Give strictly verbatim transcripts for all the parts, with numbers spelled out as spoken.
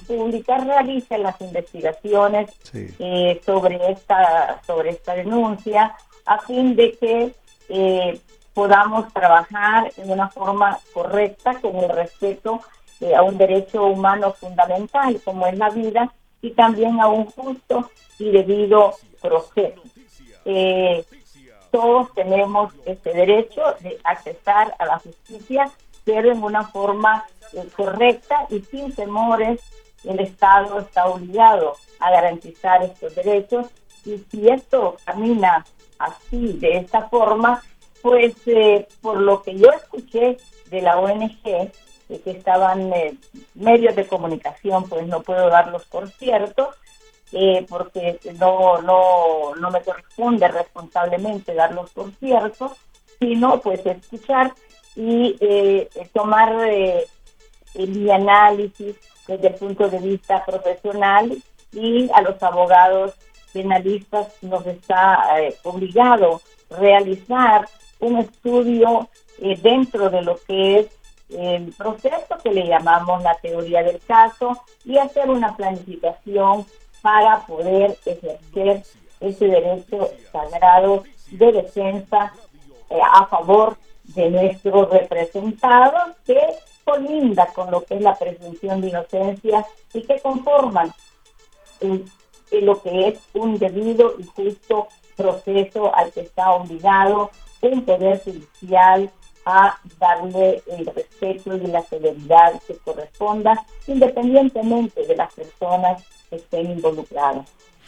Pública realice las investigaciones sí. eh, sobre esta sobre esta denuncia, a fin de que eh, podamos trabajar en una forma correcta con el respeto eh, a un derecho humano fundamental como es la vida, y también a un justo y debido proceso. Eh, todos tenemos ese derecho de accesar a la justicia, pero en una forma eh, correcta y sin temores. El Estado está obligado a garantizar estos derechos, y si esto camina así, de esta forma, pues eh, por lo que yo escuché de la O N G, eh, que estaban eh, medios de comunicación, pues no puedo darlos por cierto, eh, porque no, no, no me corresponde responsablemente darlos por cierto, sino pues escuchar y eh, tomar eh, mi análisis desde el punto de vista profesional, y a los abogados penalistas nos está eh, obligado a realizar un estudio eh, dentro de lo que es el proceso que le llamamos la teoría del caso, y hacer una planificación para poder ejercer ese derecho sagrado de defensa eh, a favor de nuestros representados, que colinda con lo que es la presunción de inocencia y que conforman en, en lo que es un debido y justo proceso al que está obligado un poder judicial a darle el respeto y la severidad que corresponda, independientemente de las personas que estén involucradas.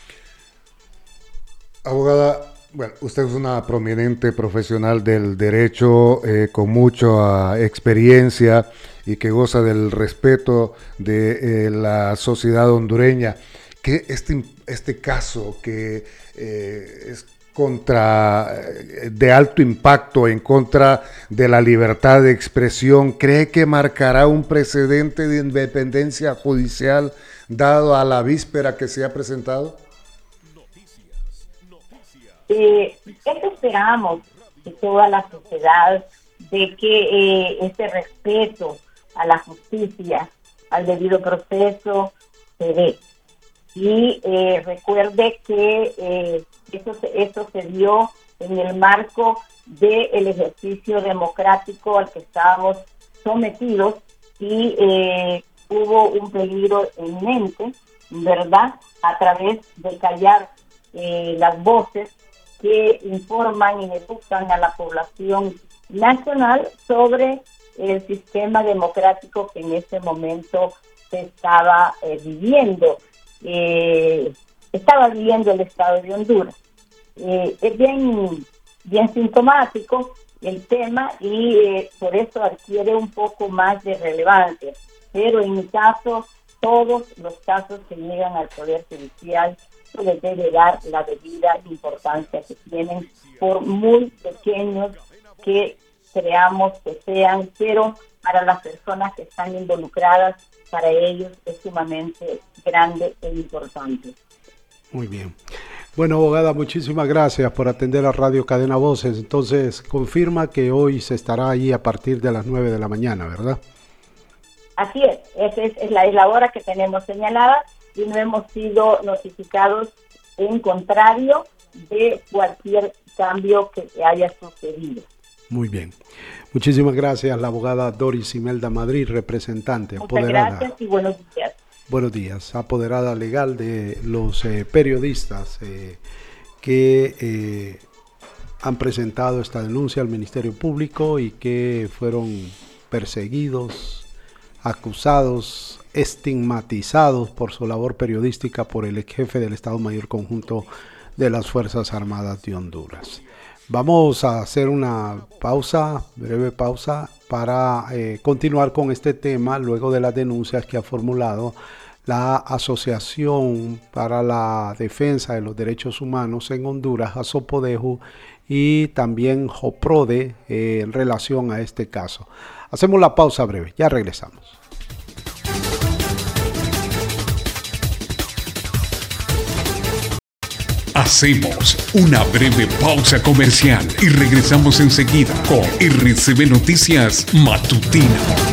Abogada, bueno, usted es una prominente profesional del derecho eh, con mucha experiencia y que goza del respeto de eh, la sociedad hondureña. ¿Qué este, este caso que eh, es contra de alto impacto en contra de la libertad de expresión, cree que marcará un precedente de independencia judicial dado a la víspera que se ha presentado? Eh, eso esperamos de toda la sociedad, de que eh, este respeto a la justicia, al debido proceso, se dé. Y eh, recuerde que eh, eso, eso se dio en el marco del ejercicio democrático al que estábamos sometidos, y eh, hubo un peligro inminente, ¿verdad?, a través de callar eh, las voces que informan y educan a la población nacional sobre el sistema democrático que en ese momento se estaba eh, viviendo. Eh, estaba viviendo el Estado de Honduras. Eh, es bien, bien sintomático el tema, y eh, por eso adquiere un poco más de relevancia. Pero en mi caso, todos los casos que llegan al Poder Judicial se les debe dar la debida importancia que tienen, por muy pequeños que creamos que sean, pero para las personas que están involucradas, para ellos es sumamente grande e importante. Muy bien. Bueno, abogada, muchísimas gracias por atender a Radio Cadena Voces. Entonces, confirma que hoy se estará ahí a partir de las nueve de la mañana, ¿verdad? Así es, esa es, es, la, es la hora que tenemos señalada, y no hemos sido notificados en contrario de cualquier cambio que haya sucedido. Muy bien. Muchísimas gracias, la abogada Doris Imelda Madrid, representante, Muchas apoderada. Gracias y buenos días. Buenos días, apoderada legal de los eh, periodistas eh, que eh, han presentado esta denuncia al Ministerio Público y que fueron perseguidos, acusados, estigmatizados por su labor periodística por el ex jefe del Estado Mayor Conjunto de las Fuerzas Armadas de Honduras. Vamos a hacer una pausa, breve pausa, para eh, continuar con este tema luego de las denuncias que ha formulado la Asociación para la Defensa de los Derechos Humanos en Honduras, ASOPODEJU, y también JOPRODE eh, en relación a este caso. Hacemos la pausa breve, ya regresamos. Hacemos una breve pausa comercial y regresamos enseguida con R C B Noticias Matutino.